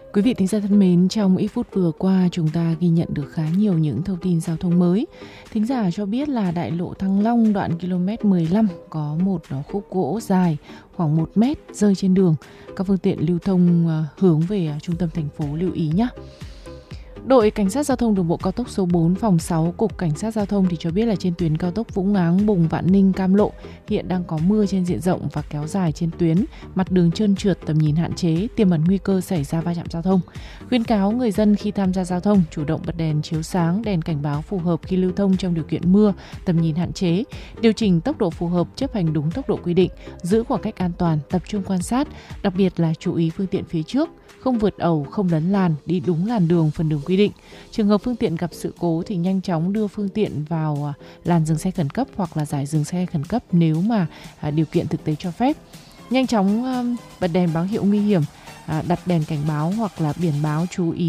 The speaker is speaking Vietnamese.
Quý vị thính giả thân mến, trong ít phút vừa qua chúng ta ghi nhận được khá nhiều những thông tin giao thông mới. Thính giả cho biết là đại lộ Thăng Long đoạn km 15 có một khúc gỗ dài khoảng 1 mét rơi trên đường. Các phương tiện lưu thông hướng về trung tâm thành phố lưu ý nhé. Đội Cảnh sát Giao thông Đường bộ cao tốc số 4 phòng 6 Cục Cảnh sát Giao thông thì cho biết là trên tuyến cao tốc Vũng Áng, Bùng, Vạn Ninh, Cam Lộ hiện đang có mưa trên diện rộng và kéo dài trên tuyến, mặt đường trơn trượt, tầm nhìn hạn chế, tiềm ẩn nguy cơ xảy ra va chạm giao thông. Khuyến cáo người dân khi tham gia giao thông chủ động bật đèn chiếu sáng, đèn cảnh báo phù hợp khi lưu thông trong điều kiện mưa, tầm nhìn hạn chế, điều chỉnh tốc độ phù hợp, chấp hành đúng tốc độ quy định, giữ khoảng cách an toàn, tập trung quan sát, đặc biệt là chú ý phương tiện phía trước, không vượt ẩu, không lấn làn, đi đúng làn đường, phần đường quy định. Trường hợp phương tiện gặp sự cố thì nhanh chóng đưa phương tiện vào làn dừng xe khẩn cấp hoặc là giải dừng xe khẩn cấp nếu mà điều kiện thực tế cho phép. Nhanh chóng bật đèn báo hiệu nguy hiểm, đặt đèn cảnh báo hoặc là biển báo chú ý